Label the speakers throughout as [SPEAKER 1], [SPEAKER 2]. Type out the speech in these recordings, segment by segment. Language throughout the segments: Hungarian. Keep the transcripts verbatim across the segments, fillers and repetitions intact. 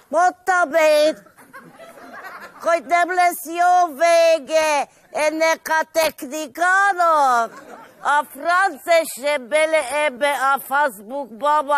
[SPEAKER 1] Mondtam én, hogy nem lesz jó vége ennek a technikának. A francia se bele ebbe a Facebookba.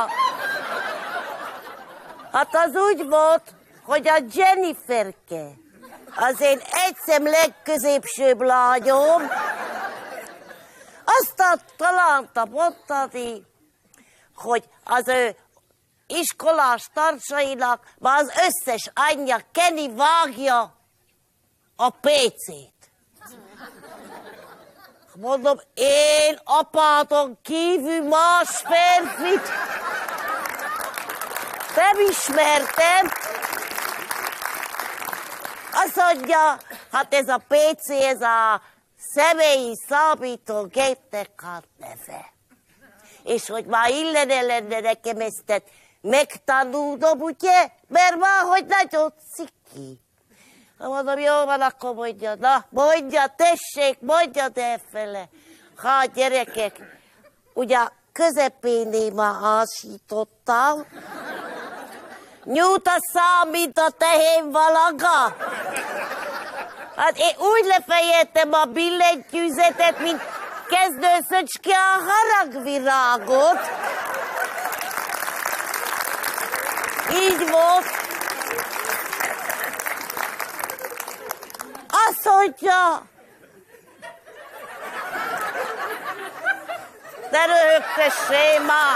[SPEAKER 1] Hát az úgy volt, hogy a Jenniferke, az én egyszem legközépsőbb lányom, aztán találta mondani, hogy az ő iskolás társainak már az összes anyja Kenny vágja a pécét. Mondom, én apádon kívül más férfit nem ismertem. Azt mondja, hát ez a pé cé, ez a személyi számítógépnek a neve. És hogy már illene lenne nekem ezt megtanulnom, ugye? Mert már, hogy nagyon ciki. Mondom, jó van, akkor mondja, na, mondja, tessék, mondja elfele. Hát, gyerekek, ugye közepénél már hasítottam. Nyújt a szám, mint a tehén valaga. Hát én úgy lefejeltem a billentyűzetet, mint kezdőszöcske a haragvirágot. Így volt. Azt mondja, de röhögtessé már.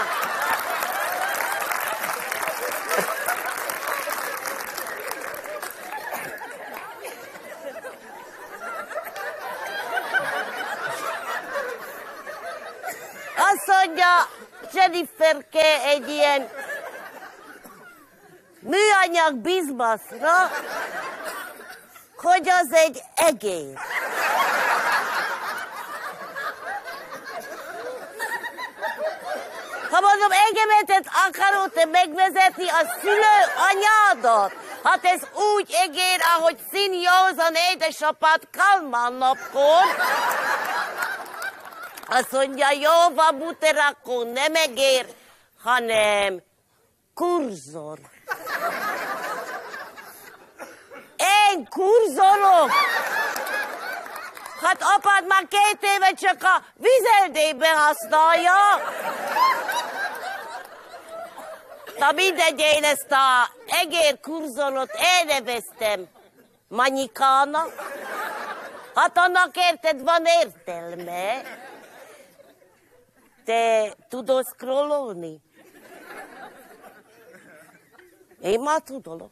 [SPEAKER 1] Azt mondja Jenniferke egy ilyen műanyag bizbaszra, hogy az egy egér. Ha mondom, engemetet akarod te megvezetni a szülő anyádat? Hát ez úgy egér, ahogy színjózan édesapád Kálmán napkor. Azt mondja, jó van, buter, akkor nem egér, hanem kurzor. Én kurzorok? Hát apád már két éve csak a vizeldébe használja. Na mindegy, én ezt a egér kurzorot elneveztem Manyikának. Hát annak érted, van értelme. Te tudod scrollolni? Én már tudolok.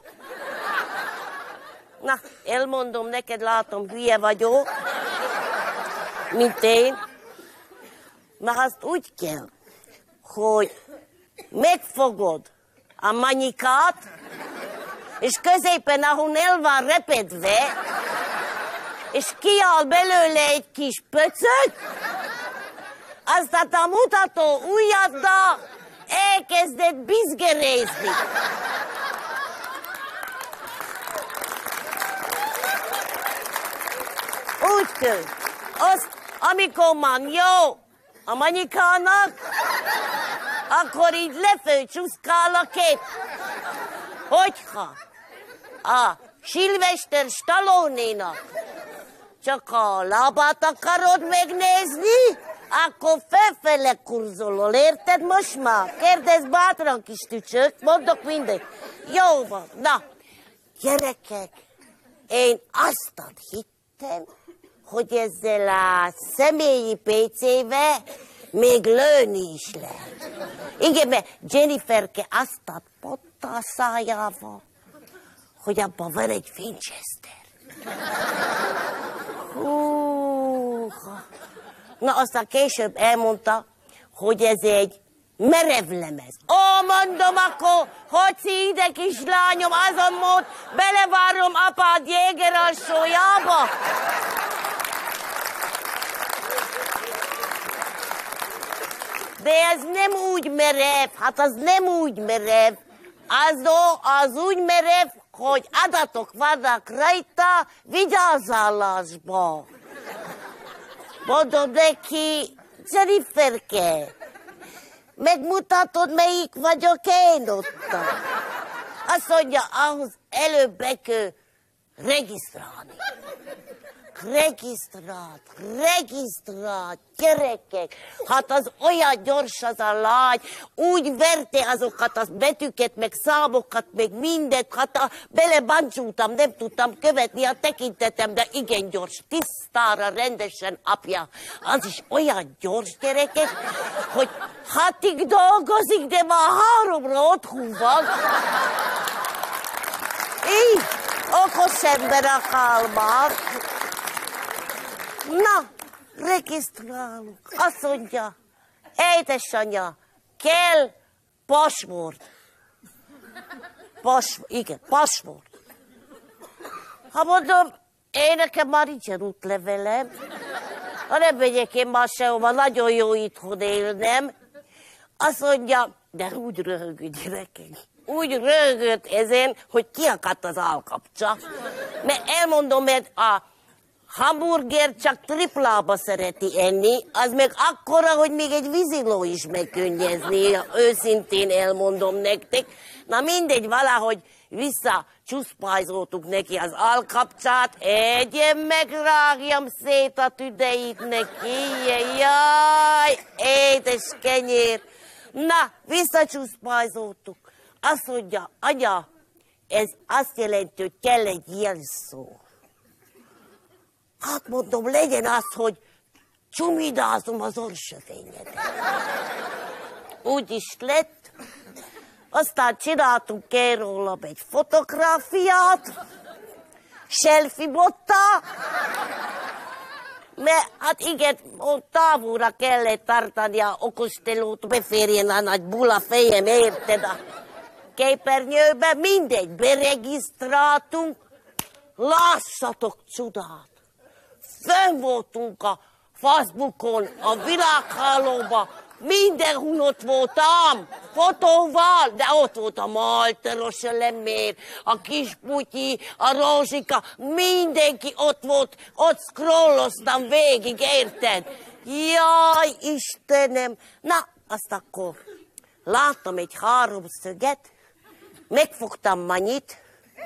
[SPEAKER 1] Na, elmondom neked, látom, hülye vagyok, mint én. Mert azt úgy kell, hogy megfogod a manyikát, és középen, ahol el van repedve, és kiáll belőle egy kis pöcök, aztán a mutató ujjaddal elkezdett bizgerézni. Úgy kell. Azt, amikor már jó a manyikának, akkor így lefőcsúszkál a kép. Hogyha a Sylvester Stallone-nak csak a lábát akarod megnézni, akkor felfele kurzolol, érted most már? Kérdezz bátran, kis tücsök, mondok mindegy. Jó van, na, gyerekek, én azt hittem, hogy ezzel a személyi pé cével még lőni is lehet. Igen, mert Jenniferke azt mondta a szájával, hogy abban van egy Winchester. Hú, na, aztán később elmondta, hogy ez egy merevlemez. Ó, mondom, akkor, hogy ide, kislányom, azon mód belevárom apád jégeralsójába. De ez nem úgy merev, hát az nem úgy merev. Az, az úgy merev, hogy adatok vannak rajta vigyázálásba. Mondom neki, Jenniferke, megmutatod, melyik vagyok én ott. Azt mondja, ahhoz előbb be kell regisztrálni. Regisztrált, regisztrált, gyerekek. Hát az olyan gyors az a lány, úgy verte azokat a betűket, meg számokat, meg mindent, hát a, belebancsultam, nem tudtam követni a tekintetem, de igen gyors, tisztára, rendesen apja. Az is olyan gyors, gyerekek, hogy hatig dolgozik, de már háromra otthon van. Így, okos ember a Kálmár. Na, regisztrálunk. Azt mondja, édesanyja, kell passport. Pas, igen, passport. Ha mondom, én nekem már nincsen útlevelem, ha nem megyek én már sehova, nagyon jó itthon élnem. Azt mondja, de úgy röhögött, gyerekek. Úgy röhögött ezen, hogy kiakadt az állkapcsa. Mert elmondom, mert a hamburger csak triplába szereti enni, az meg akkora, hogy még egy víziló is megkönnyezni, őszintén elmondom nektek. Na mindegy, valahogy visszacsuszpájzoltuk neki az állkapcsát, egyen megrágjam szét a tüdeit neki, jaj, édes kenyér. Na, visszacsuszpájzoltuk. Azt mondja, anya, ez azt jelenti, hogy kell egy jelszó. Hát mondom, legyen az, hogy csumidázom az orrsövényedet. Úgy is lett. Aztán csináltunk el rólam egy fotográfiát, selfie-botta, mert hát igen, távolra kellett tartani a okostelót, beférjen a nagy bula fejem, érted? A képernyőbe, mindegy, beregisztráltunk, lássatok csodát. Fönn voltunk a Facebookon, a világhálóban, mindenhol ott voltam, fotóval, de ott volt a Malteros Lemér, a Kisputyi, a Rózsika, mindenki ott volt, ott scrolloztam végig, érted? Jaj, Istenem! Na, azt akkor láttam egy háromszöget, megfogtam Manyit,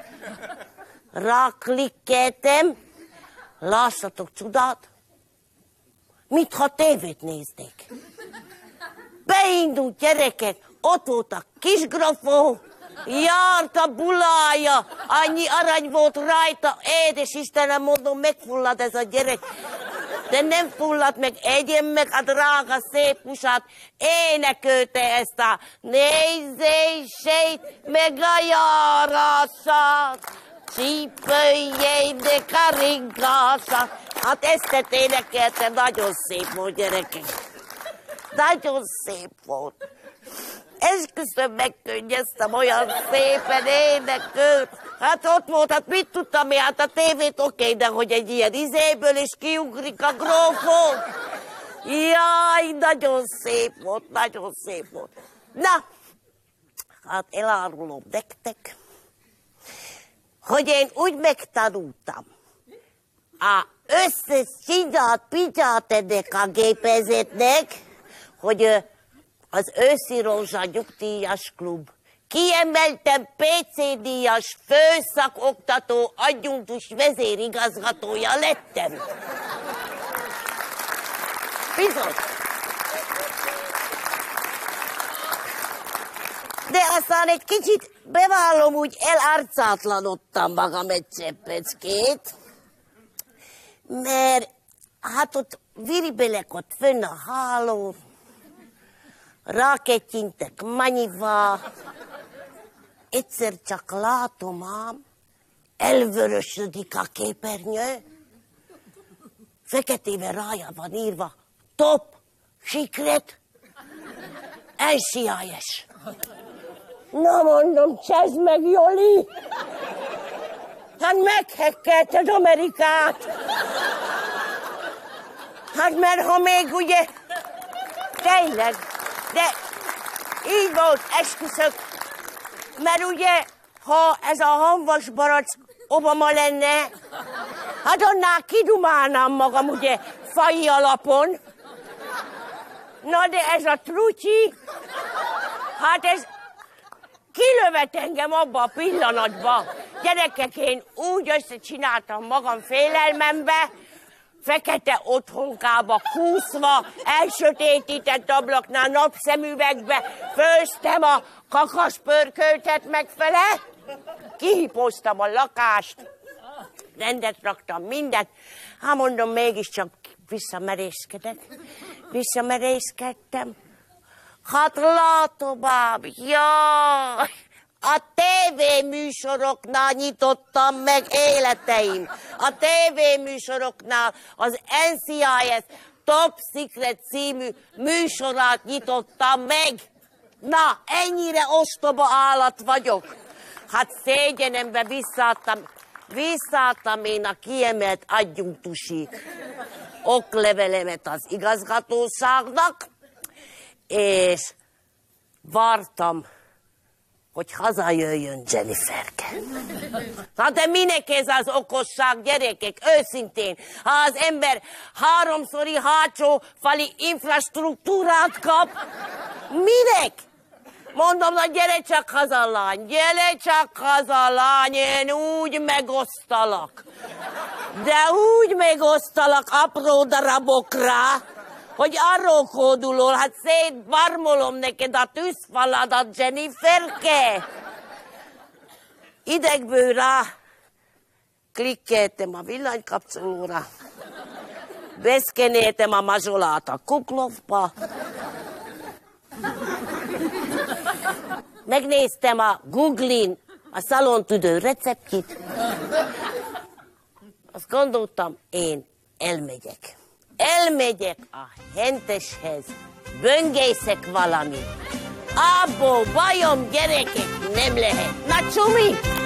[SPEAKER 1] ráklikkeltem, lássatok csodát, mintha tévét néznék. Beindult, gyerekek, ott volt a kisgrafó, járt a bulája, annyi arany volt rajta, édes Istenem, mondom, megfullad ez a gyerek. De nem fulladt meg, egyen meg a drága szép pusát, énekölte ezt a nézését, meg a járását. Csípőjjei, de karingását. Hát ezt énekelte, nagyon szép volt, gyerekek. Nagyon szép volt. Esküszöm, megkönnyeztem, olyan szépen énekölt. Hát ott volt, hát mit tudtam én, hát a tévét oké, okay, de hogy egy ilyen izéből is kiugrik a grófon. Jaj, nagyon szép volt, nagyon szép volt. Na, hát elárulom nektek, hogy én úgy megtanultam, a összes csinált picsát ennek a gépezetnek, hogy az őszi Rózsa nyugdíjas klub, kiemelten pé cé díjas főszakoktató adjunktus vezérigazgatója lettem. Bizony. De aztán egy kicsit bevallom, úgy elárcátlanodtam magam egy cseppecskét, mert hát ott viribelek ott fönn a hálón, rákettyintek Manyival, egyszer csak látom ám, elvörösödik a képernyő, feketével rája van írva, top secret en cé i es. Na mondom, csezd meg, Joli! Hát meghekkelted Amerikát! Hát mert ha még ugye, tényleg, de így volt, esküszök, mert ugye, ha ez a hamvas barack Obama lenne, hát annál kidumálnám magam ugye faji alapon. Na de ez a trutyi, hát ez kilövet engem abba a pillanatba. Gyerekek, én úgy összecsináltam magam félelmembe, fekete otthonkába kúszva, elsötétített ablaknál napszemüvegbe, főztem a kakaspörköltet megfele, kihipoztam a lakást, rendet raktam mindent, hát mondom, mégiscsak visszamerészkedek, visszamerészkedtem. Hát látom ám, jaj, a tévéműsoroknál nyitottam meg életeim. A tévéműsoroknál az en cé i es Top Secret című műsorát nyitottam meg. Na, ennyire ostoba állat vagyok. Hát szégyenembe visszaadtam, visszaadtam én a kiemelt adjunktusi oklevelemet az igazgatóságnak, és vártam, hogy hazajöjjön Jenniferke. Hát de minek ez az okosság, gyerekek, őszintén? Ha az ember háromszori hátsó fali infrastruktúrát kap, minek? Mondom, na gyere csak haza, lány, gyere csak haza, lány, én úgy megosztalak. De úgy megosztalak apró darabokra, hogy arról kódulol, hát szétbarmolom neked a tűzfaladat, Jenniferke. Idegből rá klikkeltem a villanykapcsolóra, beszkenéltem a mazsolát a kuklofba, megnéztem a Google-in a szalontüdő receptjét, azt gondoltam, én elmegyek. Elmegyek a henteshez, böngészek valamit. Abból bajom, gyerekek, nem lehet. Na, csumi!